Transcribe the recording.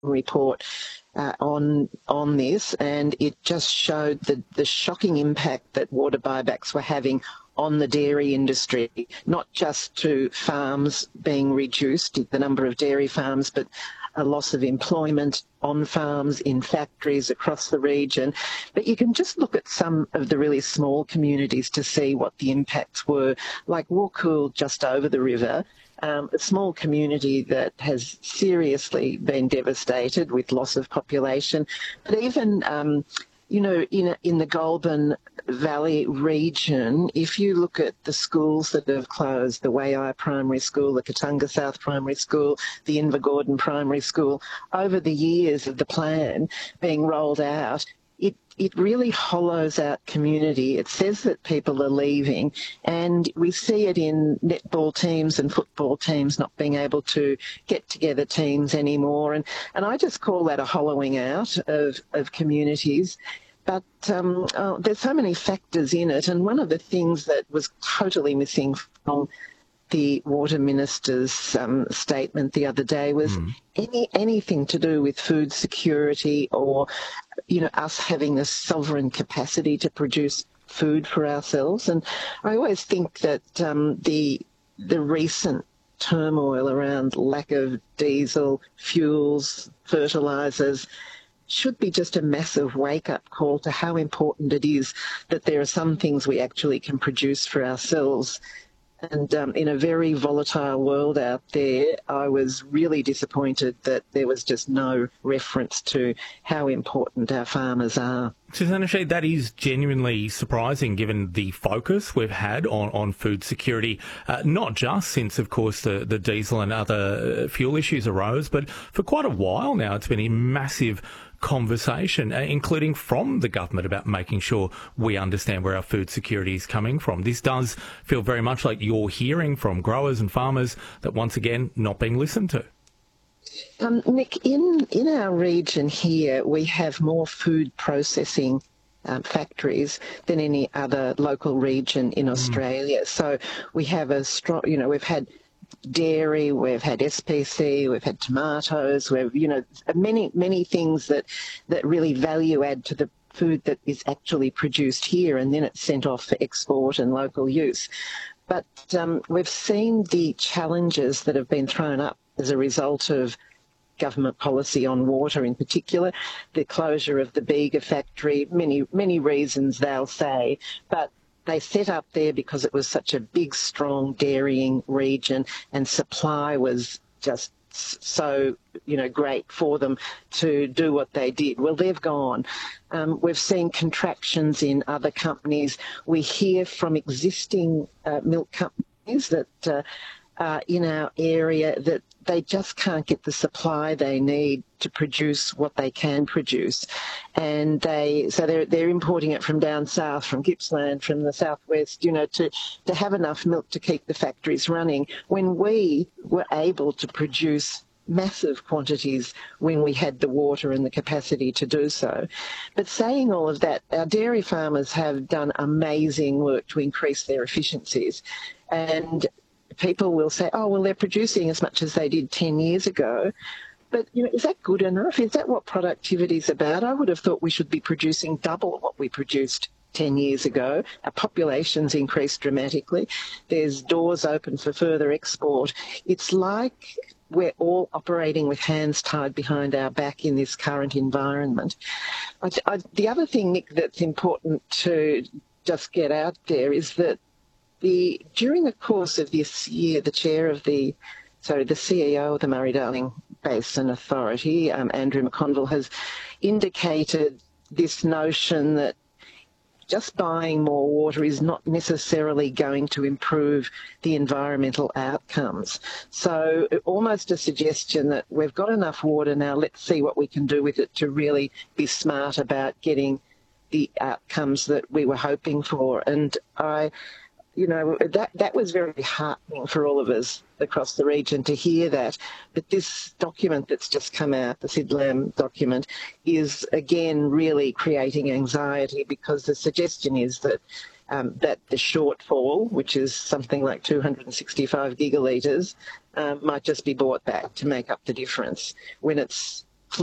report on this, and it just showed the shocking impact that water buybacks were having on the dairy industry, not just to farms being reduced, the number of dairy farms, but a loss of employment on farms, in factories across the region. But you can just look at some of the really small communities to see what the impacts were, like Warcool just over the river, a small community that has seriously been devastated with loss of population. But even, in the Goulburn Valley region, if you look at the schools that have closed, the Waiai Primary School, the Katunga South Primary School, the Invergordon Primary School, over the years of the plan being rolled out, it really hollows out community. It says that people are leaving, and we see it in netball teams and football teams not being able to get together teams anymore. And I just call that a hollowing out of communities. But there's so many factors in it, and one of the things that was totally missing from the Water Minister's statement the other day was anything to do with food security or, us having a sovereign capacity to produce food for ourselves. And I always think that the recent turmoil around lack of diesel, fuels, fertilisers, should be just a massive wake-up call to how important it is that there are some things we actually can produce for ourselves. And in a very volatile world out there, I was really disappointed that there was just no reference to how important our farmers are. Susannah Sheed, that is genuinely surprising given the focus we've had on food security, not just since, of course, the diesel and other fuel issues arose, but for quite a while now it's been a massive conversation, including from the government, about making sure we understand where our food security is coming from. This does feel very much like you're hearing from growers and farmers that, once again, not being listened to. Nick, in our region here, we have more food processing factories than any other local region in Australia. So we have a strong, we've had dairy, we've had SPC, we've had tomatoes, we've, many things that really value add to the food that is actually produced here, and then it's sent off for export and local use. But we've seen the challenges that have been thrown up as a result of government policy on water, in particular, the closure of the Bega factory, many reasons they'll say, but they set up there because it was such a big, strong dairying region, and supply was just so, great for them to do what they did. Well, they've gone. We've seen contractions in other companies. We hear from existing milk companies that in our area that they just can't get the supply they need to produce what they can produce, and they're importing it from down south, from Gippsland, from the southwest, to have enough milk to keep the factories running, when we were able to produce massive quantities when we had the water and the capacity to do so. But saying all of that, our dairy farmers have done amazing work to increase their efficiencies, and people will say, oh, well, they're producing as much as they did 10 years ago. But, is that good enough? Is that what productivity is about? I would have thought we should be producing double what we produced 10 years ago. Our population's increased dramatically. There's doors open for further export. It's like we're all operating with hands tied behind our back in this current environment. The other thing, Nick, that's important to just get out there is that during the course of this year, the CEO of the Murray-Darling Basin Authority, Andrew McConville, has indicated this notion that just buying more water is not necessarily going to improve the environmental outcomes. So almost a suggestion that we've got enough water now, let's see what we can do with it to really be smart about getting the outcomes that we were hoping for. And that was very heartening for all of us across the region to hear that. But this document that's just come out, the SIDLAM document, is again really creating anxiety, because the suggestion is that that the shortfall, which is something like 265 gigalitres, might just be bought back to make up the difference, when it's